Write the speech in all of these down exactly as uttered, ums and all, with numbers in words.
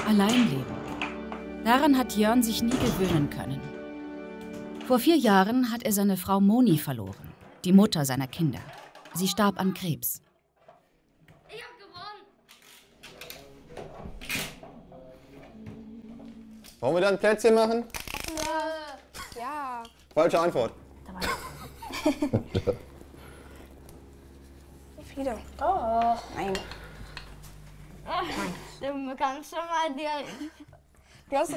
Allein leben. Daran hat Jörn sich nie gewöhnen können. Vor vier Jahren hat er seine Frau Moni verloren, die Mutter seiner Kinder. Sie starb an Krebs. Ich hab gewonnen! Wollen wir dann ein Plätzchen machen? Ja. Ja. Falsche Antwort. Wie viele? Oh. Nein. Du kannst schon mal dir... Du hast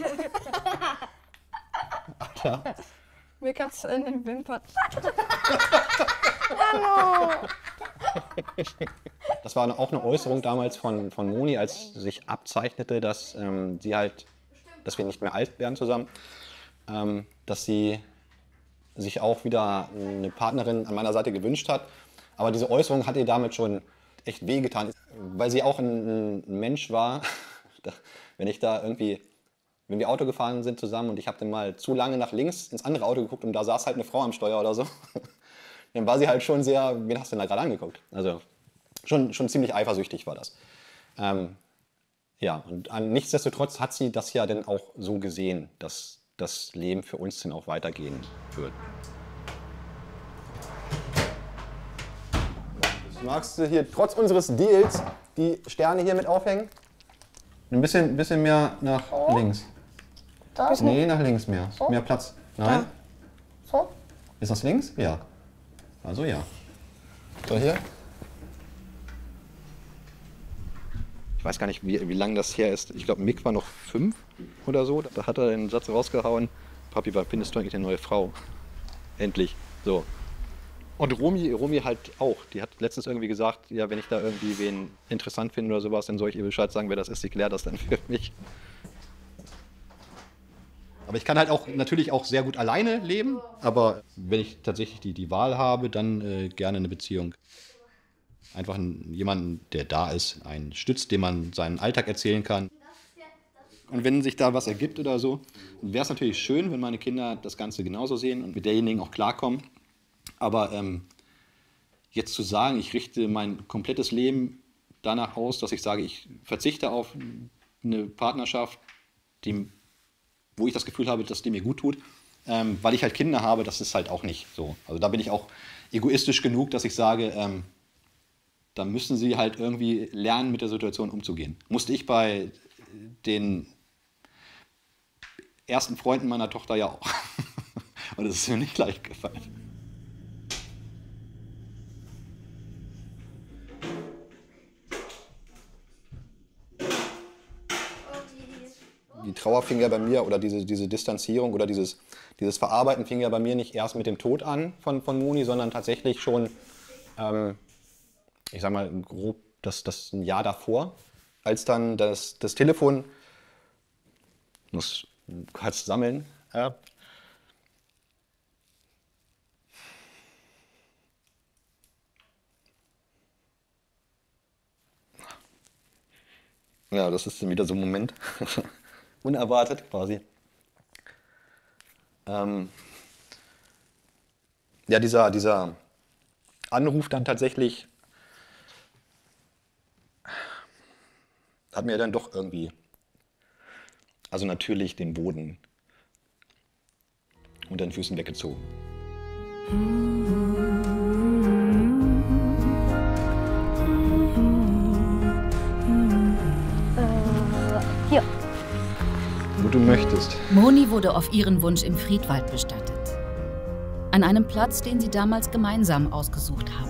Alter. mir kannst in den Wimpern. Das war auch eine Äußerung damals von, von Moni, als sich abzeichnete, dass ähm, sie halt, dass wir nicht mehr alt werden zusammen, ähm, dass sie sich auch wieder eine Partnerin an meiner Seite gewünscht hat. Aber diese Äußerung hat ihr damit schon echt wehgetan, weil sie auch ein, ein Mensch war. Wenn ich da irgendwie, wenn wir Auto gefahren sind zusammen und ich habe dann mal zu lange nach links ins andere Auto geguckt und da saß halt eine Frau am Steuer oder so, dann war sie halt schon sehr, wen hast du denn da gerade angeguckt? Also schon, schon ziemlich eifersüchtig war das. Ähm, ja, und an, nichtsdestotrotz hat sie das ja dann auch so gesehen, dass das Leben für uns dann auch weitergehen wird. Magst du hier trotz unseres Deals die Sterne hier mit aufhängen? Ein bisschen, bisschen mehr nach Oh. links. Das? Nee, nach links mehr. So? Mehr Platz. Nein? So? Ist das links? Ja. Also ja. So hier. Ich weiß gar nicht, wie, wie lange das her ist. Ich glaube, Mick war noch fünf oder so. Da hat er den Satz rausgehauen. Papi, wann findest du eigentlich eine neue Frau? Endlich. So. Und Romy, Romy halt auch. Die hat letztens irgendwie gesagt, ja, wenn ich da irgendwie wen interessant finde oder sowas, dann soll ich ihr Bescheid sagen, wer das ist. Sie klärt das dann für mich. Aber ich kann halt auch natürlich auch sehr gut alleine leben. Aber wenn ich tatsächlich die, die Wahl habe, dann äh, gerne eine Beziehung. Einfach einen, jemanden, der da ist, einen stützt, dem man seinen Alltag erzählen kann. Und wenn sich da was ergibt oder so, wäre es natürlich schön, wenn meine Kinder das Ganze genauso sehen und mit derjenigen auch klarkommen. Aber ähm, jetzt zu sagen, ich richte mein komplettes Leben danach aus, dass ich sage, ich verzichte auf eine Partnerschaft, die, wo ich das Gefühl habe, dass die mir gut tut, ähm, weil ich halt Kinder habe, das ist halt auch nicht so. Also da bin ich auch egoistisch genug, dass ich sage, ähm, da müssen sie halt irgendwie lernen, mit der Situation umzugehen. Musste ich bei den ersten Freunden meiner Tochter ja auch. Und das ist mir nicht leicht gefallen. Die Trauer fing ja bei mir, oder diese, diese Distanzierung oder dieses, dieses Verarbeiten fing ja bei mir nicht erst mit dem Tod an von, von Moni, sondern tatsächlich schon, ähm, ich sag mal grob, das, das ein Jahr davor, als dann das, das Telefon, ich muss kurz sammeln, äh, ja, das ist dann wieder so ein Moment. Unerwartet quasi. Ähm, ja, dieser, dieser Anruf dann tatsächlich hat mir dann doch irgendwie, also natürlich den Boden unter den Füßen weggezogen. Hier. Wo du möchtest. Moni wurde auf ihren Wunsch im Friedwald bestattet. An einem Platz, den sie damals gemeinsam ausgesucht haben.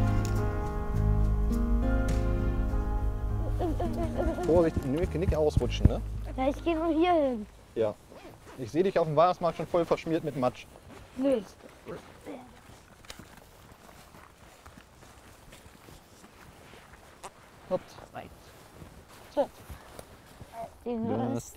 Vorsicht, nicht ausrutschen, ne? Ja, ich gehe nur hier hin. Ja. Ich sehe dich auf dem Weihnachtsmarkt schon voll verschmiert mit Matsch. Nö. Ups. So. Die Würste.